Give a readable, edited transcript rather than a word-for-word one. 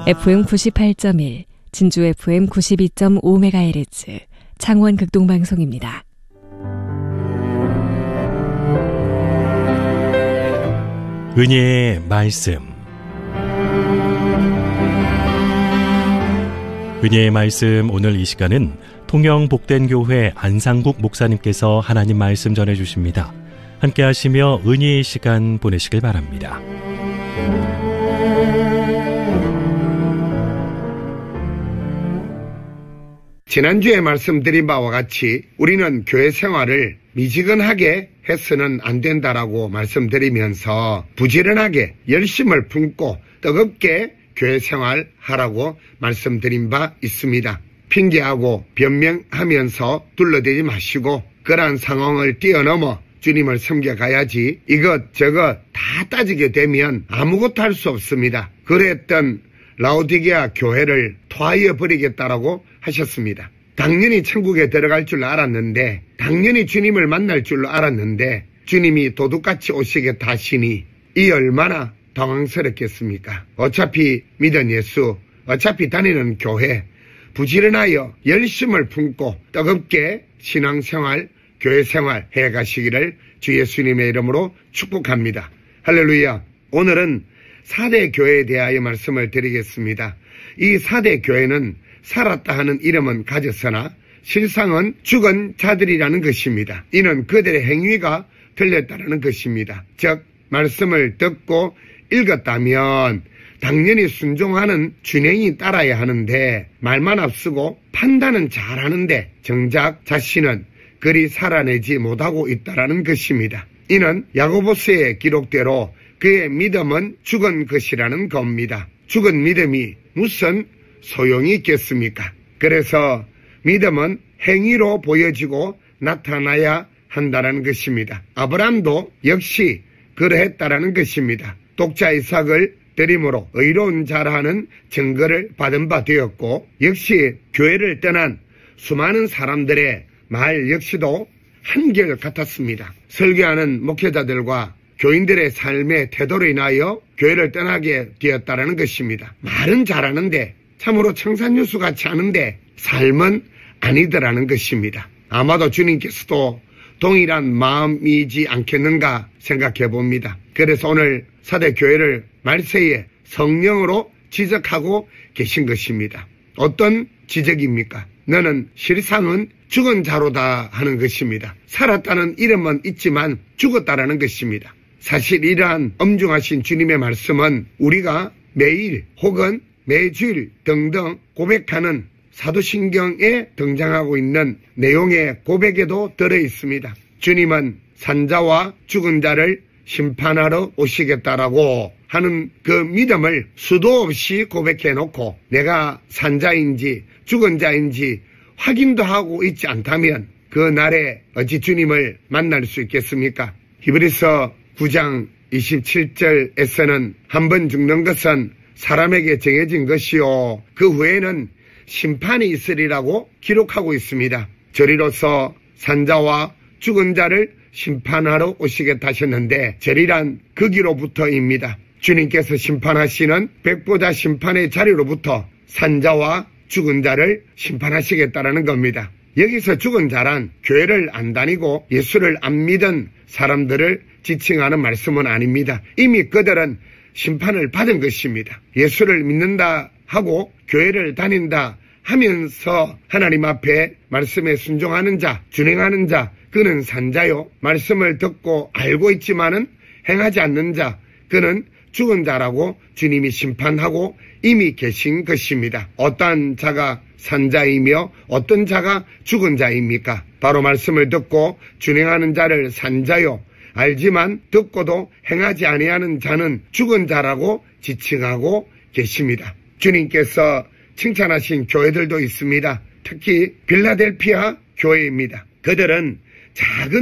FM 98.1, 진주 FM 92.5MHz, 창원 극동방송입니다. 은혜의 말씀. 은혜의 말씀, 오늘 이 시간은 통영 복된교회 안상국 목사님께서 하나님 말씀 전해주십니다. 함께 하시며 은혜의 시간 보내시길 바랍니다. 지난주에 말씀드린 바와 같이 우리는 교회 생활을 미지근하게 해서는 안 된다라고 말씀드리면서 부지런하게 열심을 품고 뜨겁게 교회 생활하라고 말씀드린 바 있습니다. 핑계하고 변명하면서 둘러대지 마시고 그러한 상황을 뛰어넘어 주님을 섬겨가야지 이것저것 다 따지게 되면 아무것도 할 수 없습니다. 그랬던 라오디게아 교회를 토하여 버리겠다라고 하셨습니다. 당연히 천국에 들어갈 줄 알았는데, 당연히 주님을 만날 줄 알았는데 주님이 도둑같이 오시겠다 하시니 이 얼마나 당황스럽겠습니까? 어차피 믿은 예수, 어차피 다니는 교회, 부지런하여 열심을 품고 뜨겁게 신앙생활, 교회생활 해가시기를 주 예수님의 이름으로 축복합니다. 할렐루야. 오늘은 4대 교회에 대하여 말씀을 드리겠습니다. 이 4대 교회는 살았다 하는 이름은 가졌으나 실상은 죽은 자들이라는 것입니다. 이는 그들의 행위가 틀렸다는 것입니다. 즉 말씀을 듣고 읽었다면 당연히 순종하는 준행이 따라야 하는데 말만 앞서고 판단은 잘하는데 정작 자신은 그리 살아내지 못하고 있다는 것입니다. 이는 야고보서의 기록대로 그의 믿음은 죽은 것이라는 겁니다. 죽은 믿음이 무슨 소용이 있겠습니까? 그래서 믿음은 행위로 보여지고 나타나야 한다는 것입니다. 아브라함도 역시 그러했다라는 것입니다. 독자 이삭을 드림으로 의로운 자라는 증거를 받은 바 되었고, 역시 교회를 떠난 수많은 사람들의 말 역시도 한결같았습니다. 설교하는 목회자들과 교인들의 삶의 태도로 인하여 교회를 떠나게 되었다는 것입니다. 말은 잘하는데 참으로 청산유수 같지 않은데 삶은 아니더라는 것입니다. 아마도 주님께서도 동일한 마음이지 않겠는가 생각해 봅니다. 그래서 오늘 4대 교회를 말세에 성령으로 지적하고 계신 것입니다. 어떤 지적입니까? 너는 실상은 죽은 자로다 하는 것입니다. 살았다는 이름은 있지만 죽었다라는 것입니다. 사실 이러한 엄중하신 주님의 말씀은 우리가 매일 혹은 매주일 등등 고백하는 사도신경에 등장하고 있는 내용의 고백에도 들어있습니다. 주님은 산자와 죽은 자를 심판하러 오시겠다라고 하는 그 믿음을 수도 없이 고백해놓고 내가 산자인지 죽은 자인지 확인도 하고 있지 않다면 그 날에 어찌 주님을 만날 수 있겠습니까? 히브리서 9장 27절에서는 한 번 죽는 것은 사람에게 정해진 것이요 그 후에는 심판이 있으리라고 기록하고 있습니다. 저리로서 산자와 죽은 자를 심판하러 오시겠다 하셨는데 저리란 거기로부터입니다. 주님께서 심판하시는 백보자 심판의 자리로부터 산자와 죽은 자를 심판하시겠다라는 겁니다. 여기서 죽은 자란 교회를 안 다니고 예수를 안 믿은 사람들을 지칭하는 말씀은 아닙니다. 이미 그들은 심판을 받은 것입니다. 예수를 믿는다 하고 교회를 다닌다 하면서 하나님 앞에 말씀에 순종하는 자, 준행하는 자, 그는 산자요. 말씀을 듣고 알고 있지만은 행하지 않는 자, 그는 죽은 자라고 주님이 심판하고 이미 계신 것입니다. 어떠한 자가 산자이며 어떤 자가 죽은 자입니까? 바로 말씀을 듣고 준행하는 자를 산자요. 알지만 듣고도 행하지 아니하는 자는 죽은 자라고 지칭하고 계십니다. 주님께서 칭찬하신 교회들도 있습니다. 특히 빌라델피아 교회입니다. 그들은 작은